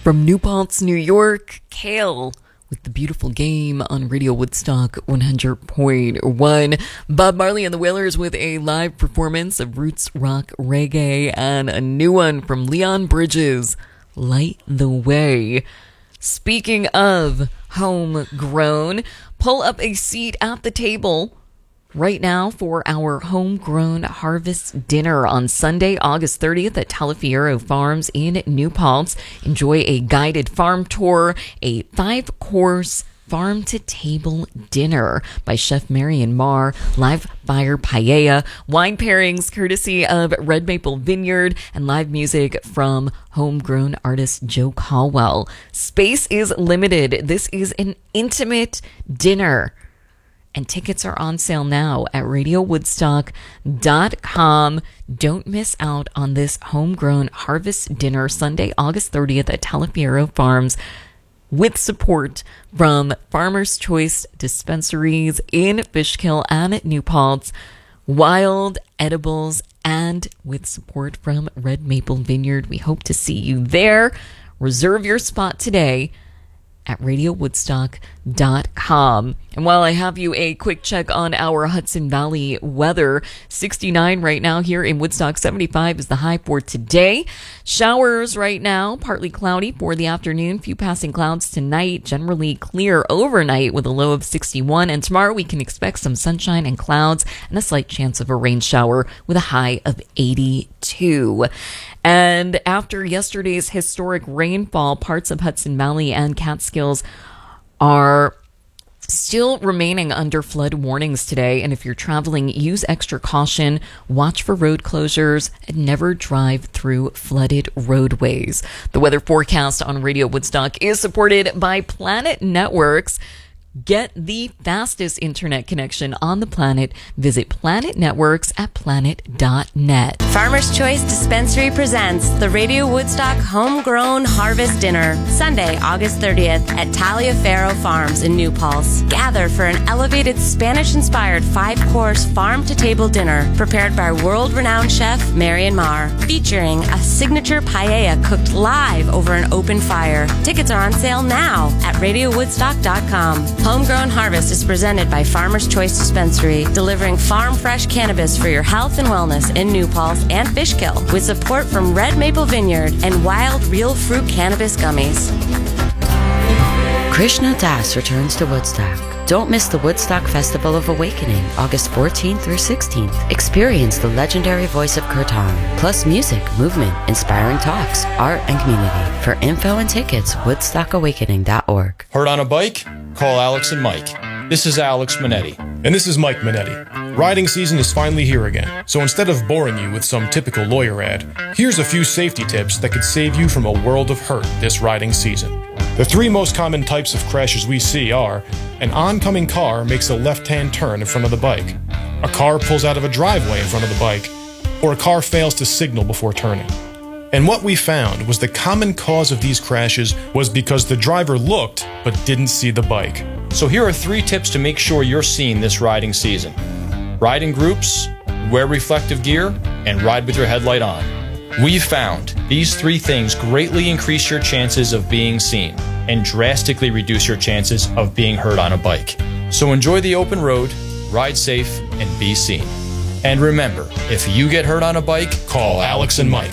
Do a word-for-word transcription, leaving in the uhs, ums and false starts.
From New Paltz, New York, Kale with the beautiful game on Radio Woodstock one hundred point one. Bob Marley and the Wailers with a live performance of roots rock reggae, and a new one from Leon Bridges, Light the Way. Speaking of homegrown, pull up a seat at the table right now for our homegrown harvest dinner on Sunday, August thirtieth at Taliaferro Farms in New Paltz. Enjoy a guided farm tour, a five-course farm-to-table dinner by Chef Marion Marr, live fire paella, wine pairings courtesy of Red Maple Vineyard, and live music from homegrown artist Joe Caldwell. Space is limited. This is an intimate dinner, and tickets are on sale now at radio woodstock dot com. Don't miss out on this homegrown harvest dinner Sunday, August thirtieth at Taliaferro Farms, with support from Farmer's Choice Dispensaries in Fishkill and New Paltz, Wild Edibles, and with support from Red Maple Vineyard. We hope to see you there. Reserve your spot today at radio woodstock dot com. And while I have you, a quick check on our Hudson Valley weather. sixty-nine right now here in Woodstock. seventy-five is the high for today. Showers right now, partly cloudy for the afternoon. Few passing clouds tonight. Generally clear overnight with a low of sixty-one. And tomorrow we can expect some sunshine and clouds and a slight chance of a rain shower with a high of eighty-two. And after yesterday's historic rainfall, parts of Hudson Valley and Catskills are still remaining under flood warnings today. And if you're traveling, use extra caution, watch for road closures, and never drive through flooded roadways. The weather forecast on Radio Woodstock is supported by Planet Networks. Get the fastest internet connection on the planet. Visit Planet Networks at planet dot net. Farmer's Choice Dispensary presents the Radio Woodstock Homegrown Harvest Dinner, Sunday, August thirtieth at Taliaferro Farms in New Paltz. Gather for an elevated Spanish-inspired five-course farm-to-table dinner prepared by world-renowned chef Marion Marr, featuring a signature paella cooked live over an open fire. Tickets are on sale now at radio woodstock dot com. Homegrown Harvest is presented by Farmer's Choice Dispensary, delivering farm-fresh cannabis for your health and wellness in New Paltz and Fishkill, with support from Red Maple Vineyard and Wild Real Fruit Cannabis Gummies. Krishna Das returns to Woodstock. Don't miss the Woodstock Festival of Awakening, August fourteenth through sixteenth. Experience the legendary voice of Kirtan, plus music, movement, inspiring talks, art, and community. For info and tickets, woodstock awakening dot org. Hurt on a bike? Call Alex and Mike. This is Alex Minetti. And this is Mike Minetti. Riding season is finally here again, so instead of boring you with some typical lawyer ad, here's a few safety tips that could save you from a world of hurt this riding season. The three most common types of crashes we see are: an oncoming car makes a left-hand turn in front of the bike, a car pulls out of a driveway in front of the bike, or a car fails to signal before turning. And what we found was the common cause of these crashes was because the driver looked but didn't see the bike. So here are three tips to make sure you're seen this riding season. Ride in groups, wear reflective gear, and ride with your headlight on. We've found these three things greatly increase your chances of being seen and drastically reduce your chances of being hurt on a bike. So enjoy the open road, ride safe, and be seen. And remember, if you get hurt on a bike, Call Alex and Mike.